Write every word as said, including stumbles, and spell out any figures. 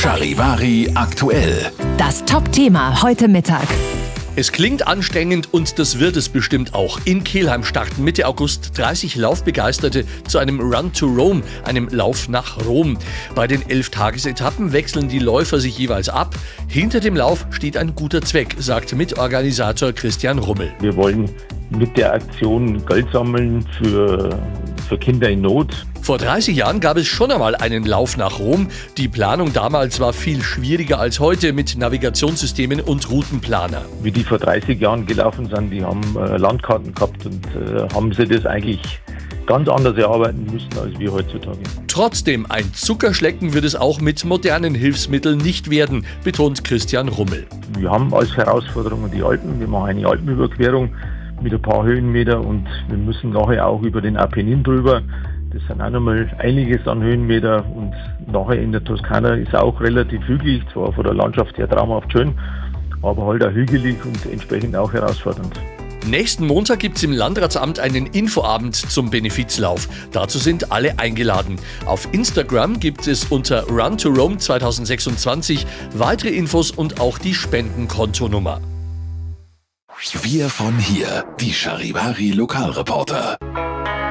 Charivari aktuell. Das Top-Thema heute Mittag. Es klingt anstrengend und das wird es bestimmt auch. In Kelheim starten Mitte August dreißig Laufbegeisterte zu einem Run to Rome, einem Lauf nach Rom. Bei den elf Tagesetappen wechseln die Läufer sich jeweils ab. Hinter dem Lauf steht ein guter Zweck, sagt Mitorganisator Christian Rummel. Wir wollen mit der Aktion Geld sammeln für, für Kinder in Not. Vor dreißig Jahren gab es schon einmal einen Lauf nach Rom. Die Planung damals war viel schwieriger als heute mit Navigationssystemen und Routenplaner. Wie die vor dreißig Jahren gelaufen sind, die haben äh, Landkarten gehabt und äh, haben sie das eigentlich ganz anders erarbeiten müssen als wir heutzutage. Trotzdem, ein Zuckerschlecken wird es auch mit modernen Hilfsmitteln nicht werden, betont Christian Rummel. Wir haben als Herausforderung die Alpen. Wir machen eine Alpenüberquerung mit ein paar Höhenmeter und wir müssen nachher auch über den Apennin drüber. Das sind auch nochmal einiges an Höhenmeter und nachher in der Toskana ist auch relativ hügelig, zwar von der Landschaft her traumhaft schön, aber halt auch hügelig und entsprechend auch herausfordernd. Nächsten Montag gibt es im Landratsamt einen Infoabend zum Benefizlauf. Dazu sind alle eingeladen. Auf Instagram gibt es unter Run to Rome zwanzig sechsundzwanzig weitere Infos und auch die Spendenkontonummer. Wir von hier, die Charivari Lokalreporter.